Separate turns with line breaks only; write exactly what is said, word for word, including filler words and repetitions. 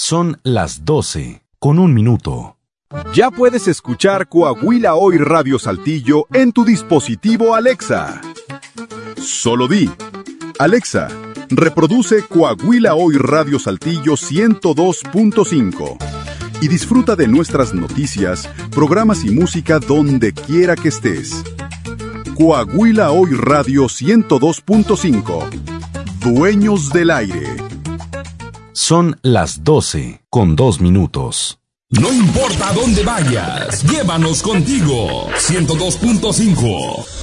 Son las doce, con un minuto.
Ya puedes escuchar Coahuila Hoy Radio Saltillo en tu dispositivo Alexa. Solo di: Alexa, reproduce Coahuila Hoy Radio Saltillo ciento dos punto cinco y disfruta de nuestras noticias, programas y música donde quiera que estés. Coahuila Hoy Radio ciento dos punto cinco. Dueños del aire.
Son las doce, con dos minutos.
No importa dónde vayas, llévanos contigo. ciento dos punto cinco.